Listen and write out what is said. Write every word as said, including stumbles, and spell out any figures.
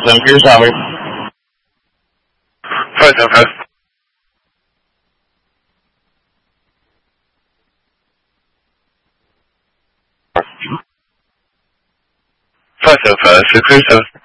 Sam, clear Sammy. Five seven five. Five seven five, six three seven.